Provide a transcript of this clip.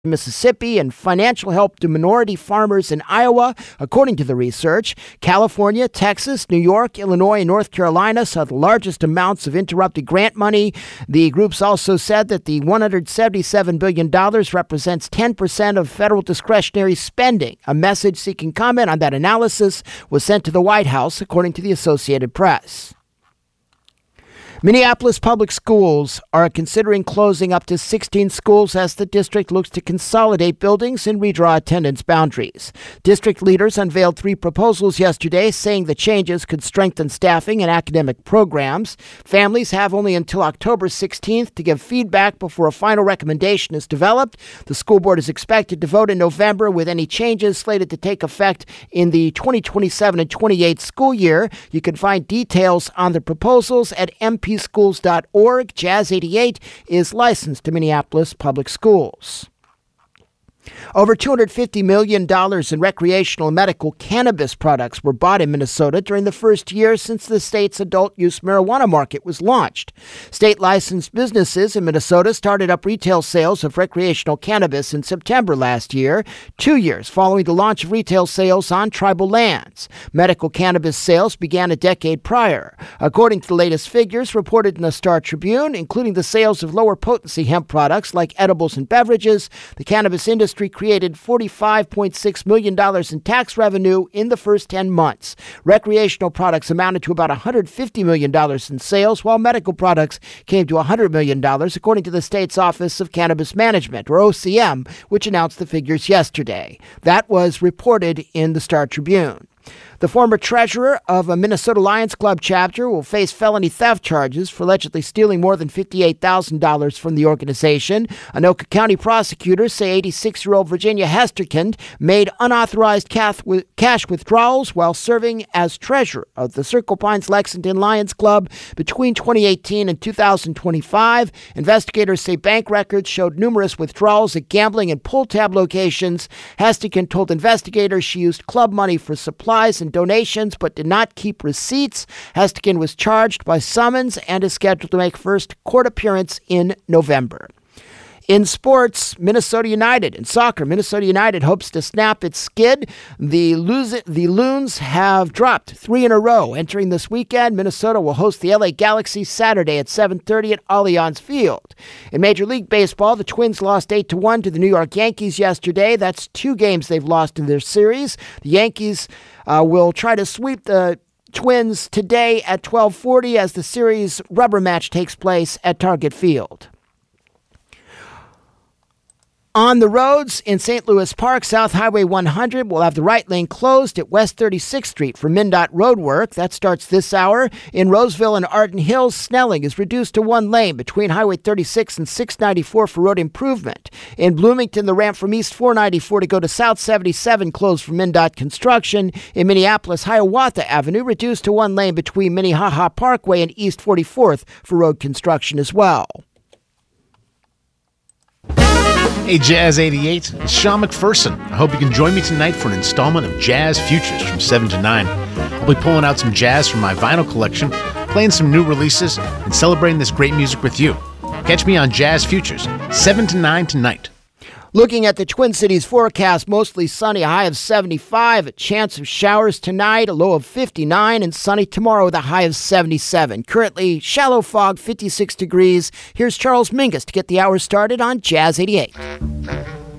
Mississippi and financial help to minority farmers in Iowa, according to the research. California, Texas, New York, Illinois, and North Carolina saw the largest amounts of interrupted grant money. The groups also said that the $177 billion represents 10% of federal discretionary spending. A message seeking comment on that analysis was sent to the White House, according to the Associated Press. Minneapolis Public Schools are considering closing up to 16 schools as the district looks to consolidate buildings and redraw attendance boundaries. District leaders unveiled 3 proposals yesterday, saying the changes could strengthen staffing and academic programs. Families have only until October 16th to give feedback before a final recommendation is developed. The school board is expected to vote in November, with any changes slated to take effect in the 2027 and 28 school year. You can find details on the proposals at mpschools.org. Jazz 88 is licensed to Minneapolis Public Schools. Over $250 million in recreational and medical cannabis products were bought in Minnesota during the first year since the state's adult-use marijuana market was launched. State-licensed businesses in Minnesota started up retail sales of recreational cannabis in September last year, 2 years following the launch of retail sales on tribal lands. Medical cannabis sales began a decade prior. According to the latest figures reported in the Star Tribune, including the sales of lower-potency hemp products like edibles and beverages, the cannabis industry created $45.6 million in tax revenue in the first 10 months. Recreational products amounted to about $150 million in sales, while medical products came to $100 million, according to the state's Office of Cannabis Management, or OCM, which announced the figures yesterday. That was reported in the Star Tribune. The former treasurer of a Minnesota Lions Club chapter will face felony theft charges for allegedly stealing more than $58,000 from the organization. Anoka County prosecutors say 86-year-old Virginia Hesterkind made unauthorized cash withdrawals while serving as treasurer of the Circle Pines Lexington Lions Club between 2018 and 2025. Investigators say bank records showed numerous withdrawals at gambling and pull tab locations. Hesterkind told investigators she used club money for supplies and donations, but did not keep receipts. Hesterkind was charged by summons and is scheduled to make first court appearance in November. In sports, Minnesota United. In soccer, Minnesota United hopes to snap its skid. The Loons have dropped 3 in a row. Entering this weekend, Minnesota will host the LA Galaxy Saturday at 7:30 at Allianz Field. In Major League Baseball, the Twins lost 8-1 to the New York Yankees yesterday. That's 2 games they've lost in their series. The Yankees will try to sweep the Twins today at 12:40 as the series rubber match takes place at Target Field. On the roads in St. Louis Park, South Highway 100 will have the right lane closed at West 36th Street for MnDOT road work. That starts this hour. In Roseville and Arden Hills, Snelling is reduced to 1 lane between Highway 36 and 694 for road improvement. In Bloomington, the ramp from East 494 to go to South 77 closed for MnDOT construction. In Minneapolis, Hiawatha Avenue reduced to 1 lane between Minnehaha Parkway and East 44th for road construction as well. Hey, Jazz 88, it's Sean McPherson. I hope you can join me tonight for an installment of Jazz Futures from 7 to 9. I'll be pulling out some jazz from my vinyl collection, playing some new releases, and celebrating this great music with you. Catch me on Jazz Futures, 7 to 9 tonight. Looking at the Twin Cities forecast, mostly sunny, a high of 75, a chance of showers tonight, a low of 59, and sunny tomorrow with a high of 77. Currently, shallow fog, 56 degrees. Here's Charles Mingus to get the hour started on Jazz 88.